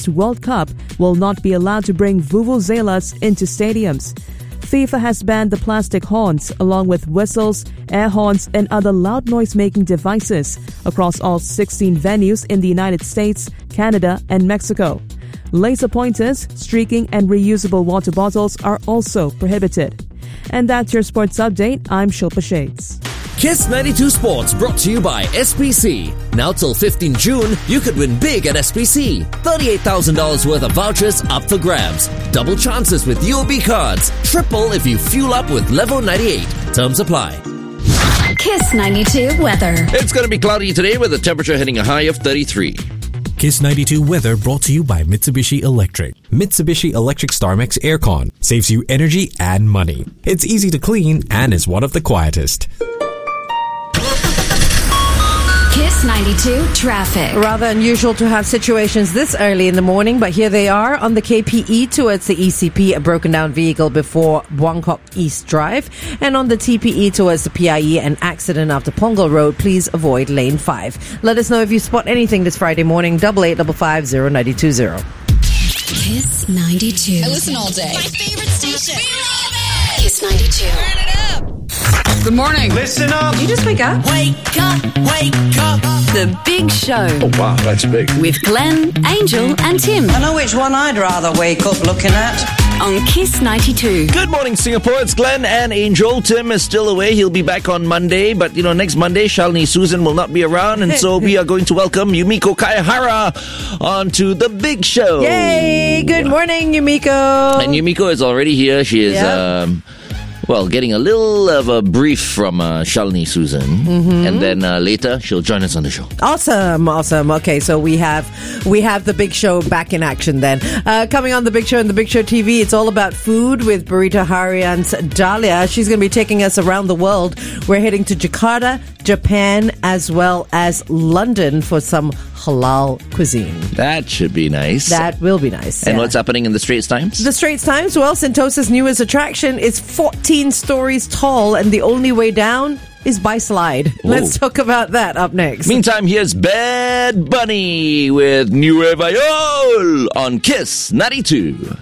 World Cup will not be allowed to bring vuvuzelas into stadiums. FIFA has banned the plastic horns along with whistles, air horns and other loud noise-making devices across all 16 venues in the United States, Canada and Mexico. Laser pointers, streaking and reusable water bottles are also prohibited. And that's your sports update. I'm Shilpa Shades. Kiss 92 Sports brought to you by SPC. Now till 15 June, you could win big at SPC. $38,000 worth of vouchers up for grabs. Double chances with UOB cards. Triple if you fuel up with Level 98. Terms apply. Kiss 92 weather. It's going to be cloudy today with the temperature hitting a high of 33. Kiss 92 weather brought to you by Mitsubishi Electric. Mitsubishi Electric StarMax Aircon saves you energy and money. It's easy to clean and is one of the quietest. Kiss 92 traffic. Rather unusual to have situations this early in the morning, but here they are. On the KPE towards the ECP, a broken down vehicle before Buangkok East Drive. And on the TPE towards the PIE, an accident after Punggol Road. Please avoid lane 5. Let us know if you spot anything this Friday morning. 885550 Kiss 92. I listen all day. My favorite station. We love it. Kiss 92. Turn it up. Good morning. Listen up. Did you just wake up? Wake up, wake up. The Big Show. Oh, wow, that's big. With Glenn, Angel and Tim. I know which one I'd rather wake up looking at. On Kiss 92. Good morning, Singapore. It's Glenn and Angel. Tim is still away. He'll be back on Monday. But, next Monday, Shalini Susan will not be around. And so we are going to welcome Yumiko Kaihara onto The Big Show. Yay! Good morning, Yumiko. And Yumiko is already here. She is... getting a little of a brief from Shalini Susan. Mm-hmm. And then later, she'll join us on the show. Awesome. Okay, so we have the Big Show back in action then. Coming on the Big Show and the Big Show TV, it's all about food with Burrito Harian's Dahlia. She's going to be taking us around the world. We're heading to Jakarta, Japan, as well as London for some halal cuisine. That should be nice. That will be nice. And what's happening in the Straits Times? The Straits Times, well, Sentosa's newest attraction is 14 stories tall, and the only way down is by slide. Whoa. Let's talk about that up next. Meantime, here's Bad Bunny with Nueva York on Kiss 92.